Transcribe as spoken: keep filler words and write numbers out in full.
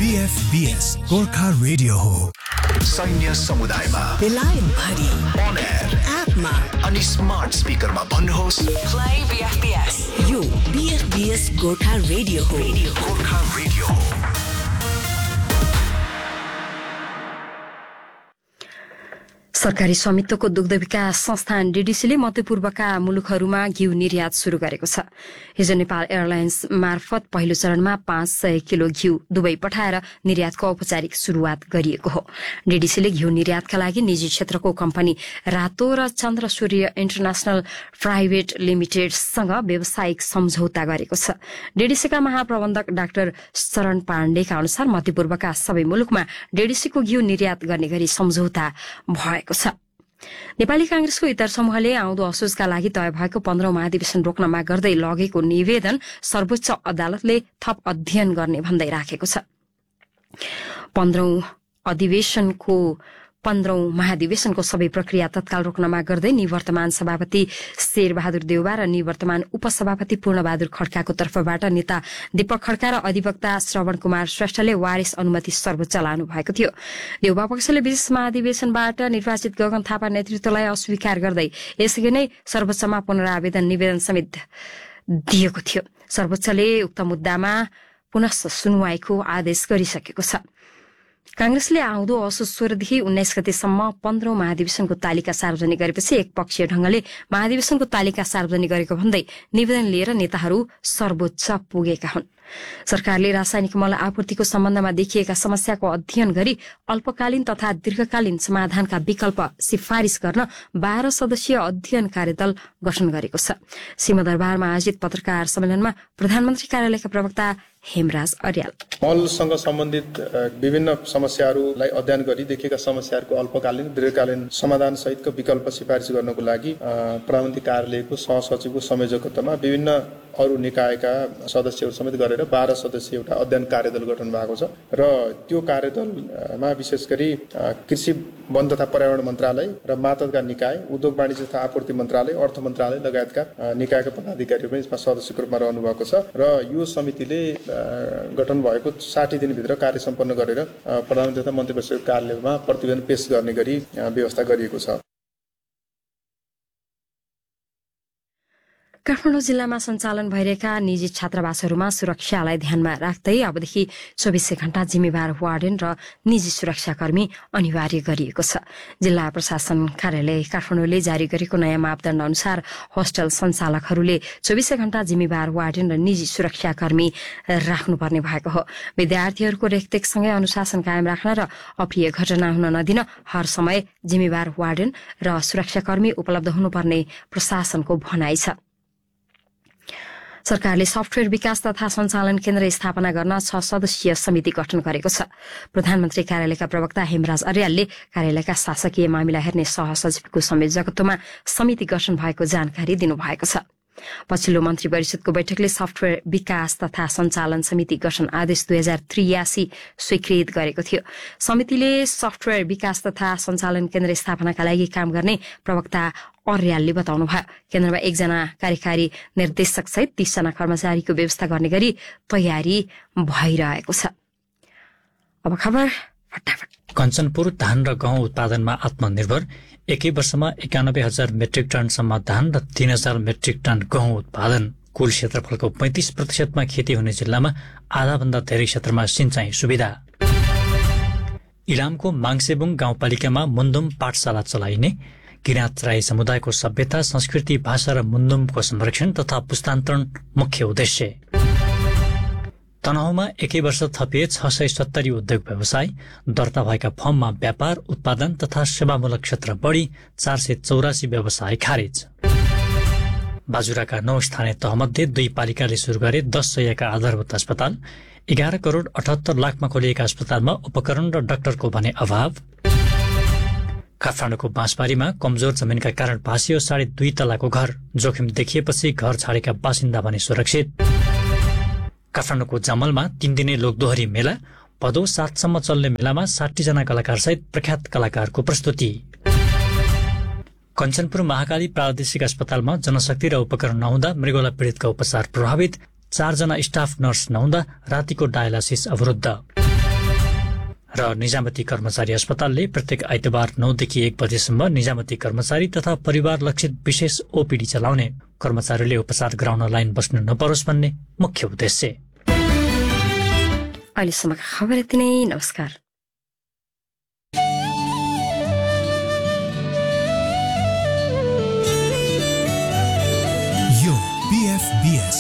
बीएफबीएस Gorkha radio हो। सैन्य समुदायमा बेलायत भरि अन एयर एपमा अनि स्मार्ट स्पिकरमा भन्नुहोस् प्ले बीएफबीएस। यो बीएफबीएस गोर्खा रेडियो हो। गोर्खा रेडियो हो। सरकारी स्वामित्वको दुग्ध विकास संस्थान डीडीसीले मध्यपूर्वका मुलुकहरूमा घिउ निर्यात शुरू गरेको छ। हिजो नेपाल एयरलाइन्स मार्फत पहिलो चरणमा पाँच सय किलो घिउ दुबई पठाएर निर्यातको औपचारिक शुरूआत गरिएको हो। डीडीसीले घिउ निर्यातका लागि निजी क्षेत्रको कम्पनी रातो र चन्द्र सूर्य इन्टरनेशनल प्राइभेट लिमिटेडसँग व्यावसायिक सम्झौता गरेको छ। डीडीसीका महाप्रबन्धक डाक्टर शरण पाण्डेका अनुसार मध्यपूर्वका सबै मुलुकमा डीडीसीको घिउ निर्यात गर्ने गरी सम्झौता भएको छ। नेपाली कांग्रेसको इतर समूहले आउँदो असोजका लागि तय भएको पन्ध्रौं महाधिवेशन रोक्न माग गर्दै लगेको निवेदन सर्वोच्च अदालतले थप अध्ययन गर्ने भन्दै राखेको छ। पन्ध्रौं अधिवेशनको पन्ध्रौं महाधिवेशनको सबै प्रक्रिया तत्काल रोक्न माग गर्दै निवर्तमान सभापति शेरबहादुर देउवा र निवर्तमान उपसभापति पूर्णबहादुर खड्काको तर्फबाट नेता दीपक खड्का र अधिवक्ता श्रवण कुमार श्रेष्ठले वारिस अनुमति सर्वोच्च लानु भएको थियो। देउवा पक्षले बीस महाधिवेशनबाट निर्वाचित गगन थापा नेतृत्वलाई अस्वीकार गर्दै यसअघि नै सर्वोच्चमा पुनरावेदन निवेदन समेत दिएको थियो। सर्वोच्चले उक्त मुद्दामा पुनः सुनवाईको आदेश गरिसकेको छ। कांग्रेसले आउँदो असोज सोह्रदेखि उन्नाइस गतेसम्म पन्ध्रौं महाधिवेशनको तालिका सार्वजनिक गरेपछि एक पक्षीय ढंगले महाधिवेशनको तालिका सार्वजनिक गरेको भन्दै निवेदन लिएर नेताहरू सर्वोच्च पुगेका हुन्। सरकारले रासायनिक मल आपूर्तिको सम्बन्धमा देखिएका समस्याको अध्ययन गरी अल्पकालीन तथा दीर्घकालीन समाधानका विकल्प सिफारिश गर्न बाह्र सदस्यीय अध्ययन कार्यदल गठन गरेको छ। सिंहदरबारमा आयोजित पत्रकार सम्मेलनमा प्रधानमन्त्री कार्यालयका प्रवक्ता हेमराज अर्याल मलसँग सम्बन्धित विभिन्न समस्याहरूलाई अध्ययन गरी देखिएका समस्याहरूको अल्पकालीन दीर्घकालीन समाधान सहितको विकल्प सिफारिस गर्नको लागि प्रधानमन्त्री कार्यालयको सहसचिवको संयोजकत्वमा विभिन्न अरू निकायका सदस्यहरू समेत गरेर बाह्र सदस्यीय एउटा अध्ययन कार्यदल गठन भएको छ र त्यो कार्यदलमा विशेष गरी कृषि वन तथा पर्यावरण मन्त्रालय र मातहतका निकाय, उद्योग वाणिज्य तथा आपूर्ति मन्त्रालय, अर्थ मन्त्रालय लगायतका निकायका पदाधिकारीहरू पनि यसमा सदस्यको रूपमा रहनु भएको छ र यो समितिले गठन भएको साठी दिनभित्र कार्य सम्पन्न गरेर प्रधानमन्त्री तथा मन्त्री परिषदको कार्यालयमा प्रतिवेदन पेश गर्ने गरी व्यवस्था गरिएको छ। काठमाडौँ जिल्लामा सञ्चालन भइरहेका निजी छात्रावासहरूमा सुरक्षालाई ध्यानमा राख्दै अबदेखि चौबिसै घण्टा जिम्मेवार वार्डेन र निजी सुरक्षाकर्मी अनिवार्य गरिएको छ। जिल्ला प्रशासन कार्यालय काठमाडौँले जारी गरेको नयाँ मापदण्ड अनुसार होस्टल सञ्चालकहरूले चौबिसै घण्टा जिम्मेवार वार्डेन र निजी सुरक्षाकर्मी राख्नुपर्ने भएको हो। विद्यार्थीहरूको रेखदेखसँगै अनुशासन कायम राख्न र अप्रिय घटना हुन नदिन हर समय जिम्मेवार वार्डेन र सुरक्षाकर्मी उपलब्ध हुनुपर्ने प्रशासनको भनाइ छ। सरकारले सफ्टवेयर विकास तथा सञ्चालन केन्द्र स्थापना गर्न छ सदस्यीय समिति गठन गरेको छ। प्रधानमन्त्री कार्यालयका प्रवक्ता हेमराज अर्यालले कार्यालयका शासकीय मामिला हेर्ने सहसचिवको संयोजकत्वमा समिति गठन भएको जानकारी दिनुभएको छ। पछिल्लो मन्त्री परिषदको बैठकले सफ्टवेयर विकास तथा सञ्चालन समिति गठन आदेश दुई हजार त्रियासी स्वीकृत गरेको थियो। समितिले सफ्टवेयर विकास तथा सञ्चालन केन्द्र स्थापनाका लागि काम गर्ने प्रवक्ता अर्यालले बताउनुभयो। केन्द्रमा एकजना कार्यकारी निर्देशक सहित तीसजना कर्मचारीको व्यवस्था गर्ने गरी तयारी भइरहेको छ। अब खबर फटाफट। कञ्चनपुर धान र गहुँ उत्पादनमा आत्मनिर्भर एकै वर्षमा एकानब्बे हजार मेट्रिक टनसम्म धान र तीन हजार मेट्रिक टन गहुँ उत्पादन। कुल क्षेत्रफलको पैंतिस प्रतिशतमा खेती हुने जिल्लामा आधाभन्दा धेरै क्षेत्रमा सिंचाई सुविधा। इलामको माङसेबुङ गाउँपालिकामा मुन्दुम पाठशाला चलाइने। किराँत राई समुदायको सभ्यता, संस्कृति, भाषा र मुन्दुमको संरक्षण तथा पुस्तान्तरण मुख्य उद्देश्य। तनहुँमा एकै वर्ष थपिए छ सय सत्तरी उद्योग व्यवसाय। दर्ता भएका फर्ममा व्यापार, उत्पादन तथा सेवामूलक क्षेत्र बढ़ी चार सय चौरासी व्यवसाय खारेज। बाजुराका नौ स्थानीय तहमध्ये दुई पालिकाले शुरू गरे दस सयका आधारभूत अस्पताल। एघार करोड़ अठहत्तर लाखमा खोलिएका अस्पतालमा उपकरण र डाक्टरको भने अभाव। काठमाडौँको बाँसबारीमा कमजोर जमिनका कारण भासियो साढे दुई तलाको घर। जोखिम देखिएपछि घर छाडेका बासिन्दा भने सुरक्षित। काठमाडौँको जमलमा तीन दिने लोकदोहरी मेला। भदौ सातसम्म चल्ने मेलामा साठी जना कलाकार सहित प्रख्यात कलाकारको प्रस्तुति। कञ्चनपुर महाकाली प्रादेशिक अस्पतालमा जनशक्ति र उपकरण नहुँदा मृगौला पीड़ितका उपचार प्रभावित। चारजना स्टाफ नर्स नहुँदा रातिको डायलासिस अवरुद्ध। र निजामती कर्मचारी अस्पतालले प्रत्येक आइतबार नौदेखि एक बजेसम्म निजामती कर्मचारी तथा परिवार लक्षित विशेष ओपीडी चलाउने, कर्मचारीले उपचार गराउन लाइन बस्नु नपरोस् भन्ने मुख्य उद्देश्य। अहिलेसम्मका खबर यति नै। नमस्कार।